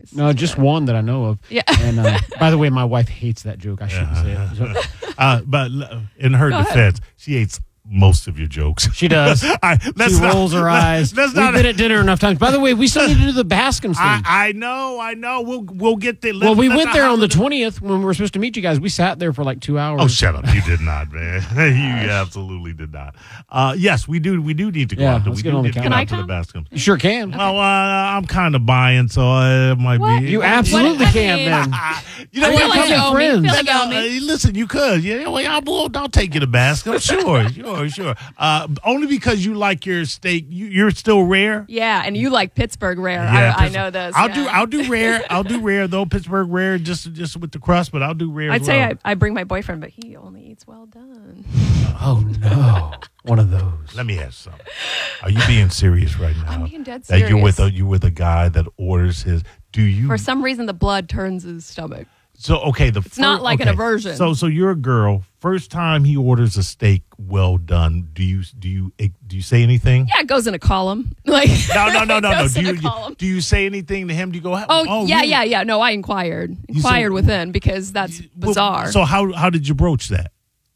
Nice. No, just one that I know of. Yeah. And by the way, my wife hates that joke. I shouldn't say it. So, but in her defense, she hates most of your jokes. she does. She rolls her eyes. We've been at dinner enough times. By the way, we still need to do the Bascom thing. I know. We'll get there. Well, we went there on the 20th when we were supposed to meet you guys. We sat there for like 2 hours. Oh, shut up! You did not, man. You absolutely did not. Yes, we do. We do need to go out. Let's get on the calendar. Can I to the come? Bascom. You sure can. Well, I'm kind of buying, so it might What? be. You absolutely What? can, man. You know I what? feel like you owe me. friends. Feel like you owe me. Listen, you could. Yeah, well, I'll take you to Bascom. Sure. Only because you like your steak. You're still rare. Yeah, and you like Pittsburgh rare. Yeah, I know those. I'll do rare. I'll do rare though. Pittsburgh rare, just with the crust, but I'll do rare. I'd as say well. I bring my boyfriend, but he only eats well done. Oh, no. One of those. Let me ask something. Are you being serious right now? I'm being dead That you're serious. with a guy that orders his. Do you? For some reason, the blood turns his stomach. So okay, It's not like an aversion. So you're a girl. First time he orders a steak well done, do you say anything? Yeah, it goes in a column. Like No. it goes in a column. Do you say anything to him? Do you go? Yeah, really? yeah. No, I inquired said- within because that's Well, bizarre. So how did you broach that?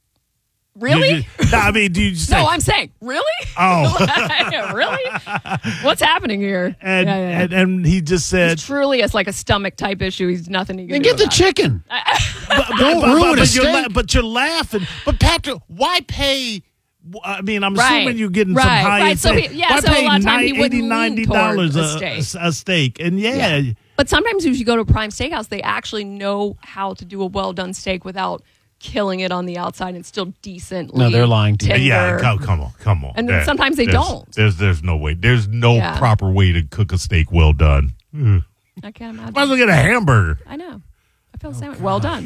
Really? No, I mean, do you just say? No, I'm saying really. Oh. Really? What's happening here? And, Yeah. and he just said, It's truly it's like a stomach type issue. He's nothing he can Then do get the about it. chicken. Don't ruin a but you're laughing. But Patrick, why pay? I mean, I'm Right. assuming you're getting Right, some high right. end So steak. he- yeah, Why so a pay lot of time he wouldn't lean toward $90 a a steak? And yeah. But sometimes if you go to a prime steakhouse, they actually know how to do a well done steak without killing it on the outside and still decently. No, they're lying to you. tender. Yeah, come on. And then sometimes they don't. There's no way. There's no Yeah. proper way to cook a steak well done. Ugh. I can't imagine. Might as well get a hamburger. I know. I feel the same way. Well done.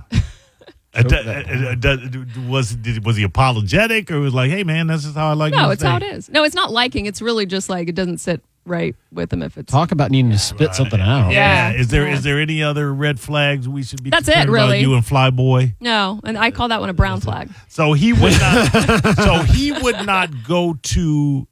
Was he apologetic or was like, hey man, this is how I like No, my it's how it steak? is. No, it's not liking. It's really just like it doesn't sit right with them if it's. Talk about needing to spit something out. Yeah. Yeah. Is there any other red flags we should be That's concerned it, really. about you and Flyboy? No, and I call that one a brown flag. So he would not go to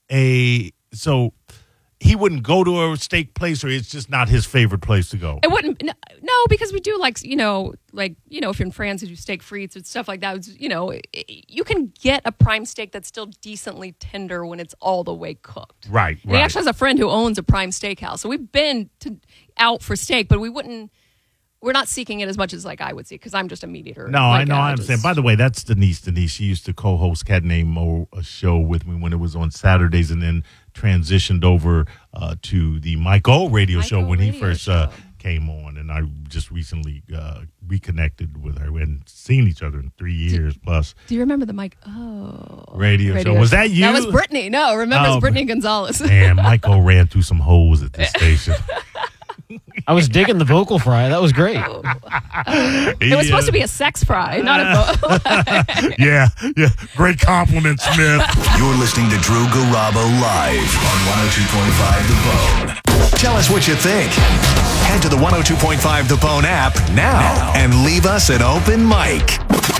he wouldn't go to a steak place, or it's just not his favorite place to go. It wouldn't. No, because we do like if you're in France, you do steak frites and stuff like that. You can get a prime steak that's still decently tender when it's all the way cooked. Right. And he actually has a friend who owns a prime steakhouse, so we've been out for steak, but we're not seeking it as much as like I would seek because I'm just a meat eater. No, Like, I understand. By the way, that's Denise. She used to co-host Cat Named Mo, a show with me when it was on Saturdays, and then transitioned over to the Mike O radio show when he first came on. And I just recently reconnected with her. We hadn't seen each other in 3 years plus. Do you remember the Mike? Oh, Radio show. Was that you? That was Brittany. No, remember it's Oh, Brittany Gonzalez. Man, Mike O ran through some holes at this station. I was digging the vocal fry. That was great. It was supposed to be a sex fry, not a. Yeah. Great compliment, Smith. You're listening to Drew Garabo live on 102.5 The Bone. Tell us what you think. Head to the 102.5 The Bone app now and leave us an open mic.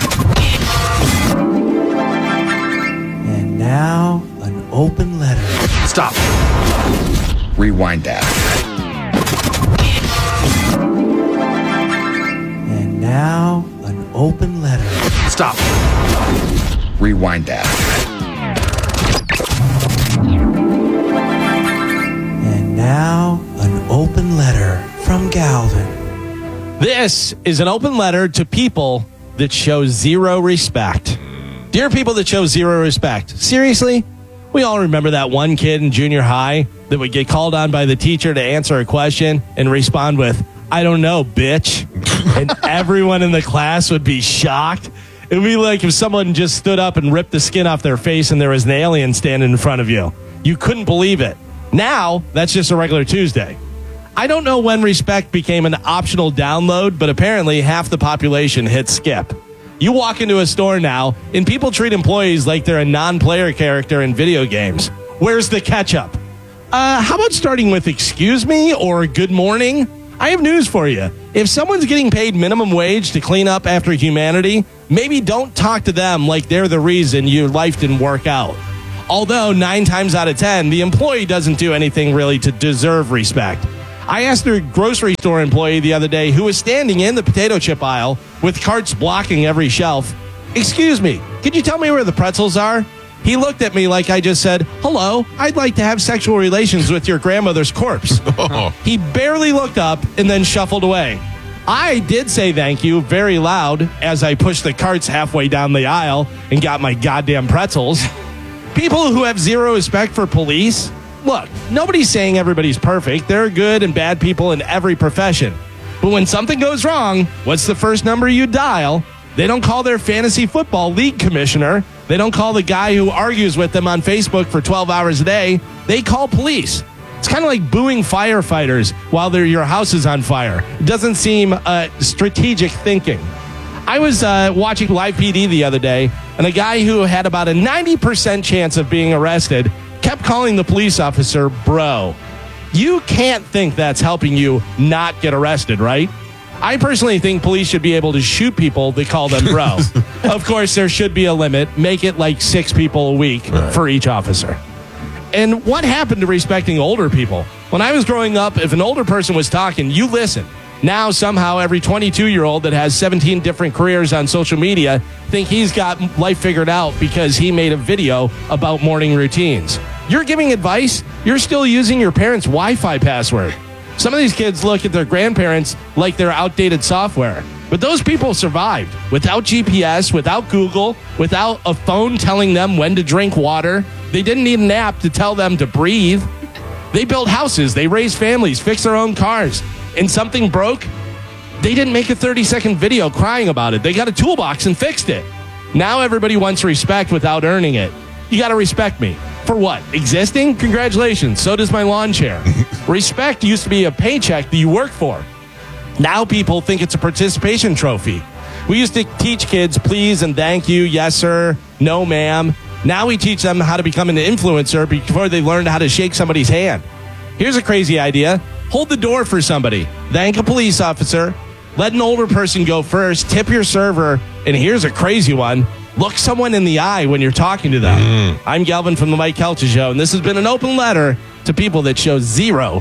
And now, an open letter. Stop. Rewind that. And now, an open letter. Stop. Rewind that. And now, an open letter from Galvin. This is an open letter to people that show zero respect. Dear people that show zero respect, seriously? We all remember that one kid in junior high that would get called on by the teacher to answer a question and respond with, I don't know, bitch. And everyone in the class would be shocked. It would be like if someone just stood up and ripped the skin off their face and there was an alien standing in front of you. You couldn't believe it. Now, that's just a regular Tuesday. I don't know when respect became an optional download, but apparently half the population hit skip. You walk into a store now, and people treat employees like they're a non-player character in video games. Where's the ketchup? How about starting with excuse me or good morning? I have news for you. If someone's getting paid minimum wage to clean up after humanity, maybe don't talk to them like they're the reason your life didn't work out. Although 9 times out of 10, the employee doesn't do anything really to deserve respect. I asked a grocery store employee the other day who was standing in the potato chip aisle with carts blocking every shelf, "Excuse me, could you tell me where the pretzels are?" He looked at me like I just said, "Hello, I'd like to have sexual relations with your grandmother's corpse." He barely looked up and then shuffled away. I did say thank you very loud as I pushed the carts halfway down the aisle and got my goddamn pretzels. People who have zero respect for police, look, nobody's saying everybody's perfect. There are good and bad people in every profession. But when something goes wrong, what's the first number you dial? They don't call their fantasy football league commissioner. They don't call the guy who argues with them on Facebook for 12 hours a day. They call police. It's kind of like booing firefighters while your house is on fire. It doesn't seem strategic thinking. I was watching Live PD the other day, and a guy who had about a 90% chance of being arrested kept calling the police officer bro. You can't think that's helping you not get arrested, right? I personally think police should be able to shoot people that call them bro. Of course, there should be a limit. Make it like 6 people a week for each officer. And what happened to respecting older people? When I was growing up, if an older person was talking, you listen. Now, somehow, every 22-year-old that has 17 different careers on social media think he's got life figured out because he made a video about morning routines. You're giving advice? You're still using your parents' Wi-Fi password. Some of these kids look at their grandparents like they're outdated software. But those people survived without GPS, without Google, without a phone telling them when to drink water. They didn't need an app to tell them to breathe. They built houses, they raised families, fixed their own cars. And something broke, they didn't make a 30-second video crying about it. They got a toolbox and fixed it. Now everybody wants respect without earning it. You got to respect me. For what? Existing? Congratulations. So does my lawn chair. Respect used to be a paycheck that you work for. Now people think it's a participation trophy. We used to teach kids please and thank you, yes sir, no ma'am. Now we teach them how to become an influencer before they learn how to shake somebody's hand. Here's a crazy idea. Hold the door for somebody. Thank a police officer. Let an older person go first. Tip your server. And here's a crazy one. Look someone in the eye when you're talking to them. I'm Galvin from the Mike Kelcha Show, and this has been an open letter to people that show zero.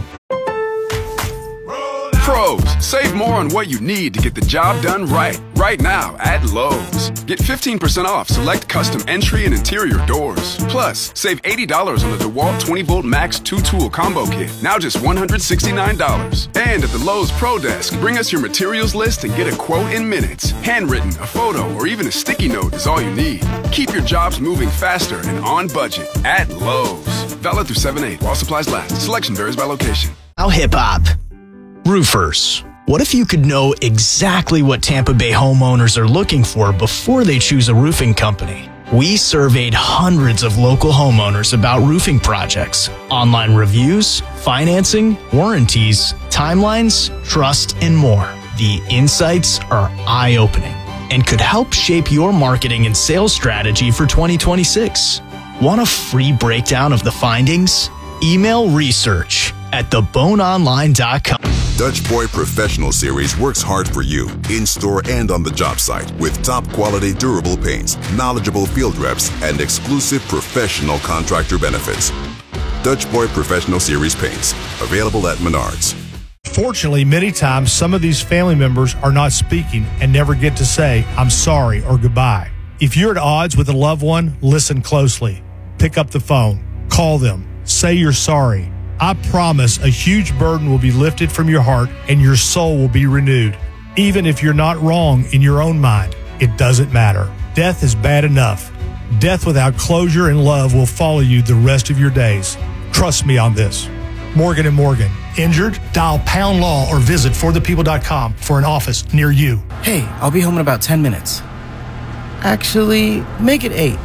Pros, save more on what you need to get the job done right. Right now at Lowe's. Get 15% off select custom entry and interior doors. Plus, save $80 on the DeWalt 20-volt Max 2-tool combo kit. Now just $169. And at the Lowe's Pro Desk, bring us your materials list and get a quote in minutes. Handwritten, a photo, or even a sticky note is all you need. Keep your jobs moving faster and on budget at Lowe's. Valid through 7/8 while supplies last. Selection varies by location. Now hip-hop. Roofers. What if you could know exactly what Tampa Bay homeowners are looking for before they choose a roofing company? We surveyed hundreds of local homeowners about roofing projects, online reviews, financing, warranties, timelines, trust, and more. The insights are eye-opening and could help shape your marketing and sales strategy for 2026. Want a free breakdown of the findings? Email research at theboneonline.com. Dutch Boy Professional Series works hard for you, in-store and on the job site, with top-quality durable paints, knowledgeable field reps, and exclusive professional contractor benefits. Dutch Boy Professional Series paints, available at Menards. Fortunately, many times, some of these family members are not speaking and never get to say, I'm sorry or goodbye. If you're at odds with a loved one, listen closely. Pick up the phone. Call them. Say you're sorry. I promise a huge burden will be lifted from your heart and your soul will be renewed. Even if you're not wrong in your own mind, it doesn't matter. Death is bad enough. Death without closure and love will follow you the rest of your days. Trust me on this. Morgan & Morgan. Injured? Dial Pound Law or visit forthepeople.com for an office near you. Hey, I'll be home in about 10 minutes. Actually, make it 8.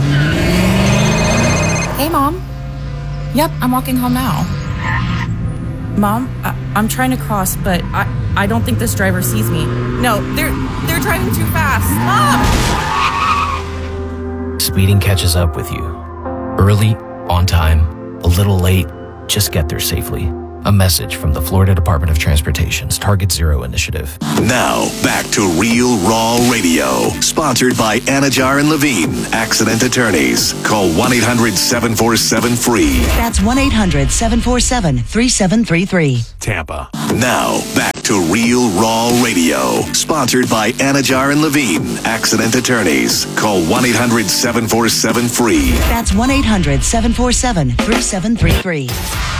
Hey, Mom. Yep, I'm walking home now. Mom, I'm trying to cross, but I don't think this driver sees me. No, they're driving too fast. Mom! Speeding catches up with you. Early, on time, a little late, just get there safely. A message from the Florida Department of Transportation's Target Zero initiative. Now, back to Real Raw Radio. Sponsored by Anajar and Levine, accident attorneys. Call 1-800-747-FREE. That's 1-800-747-3733. Tampa. Now, back to Real Raw Radio. Sponsored by Anajar and Levine, accident attorneys. Call 1-800-747-FREE. That's 1-800-747-3733.